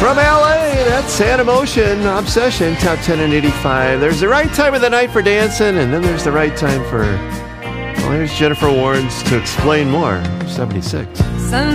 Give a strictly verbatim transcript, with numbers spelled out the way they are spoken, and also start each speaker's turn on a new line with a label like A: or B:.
A: From L A, that's Animotion, Obsession, Top ten and eighty-five. There's the right time of the night for dancing, and then there's the right time for... Well, here's Jennifer Warnes to explain more. seventy-six.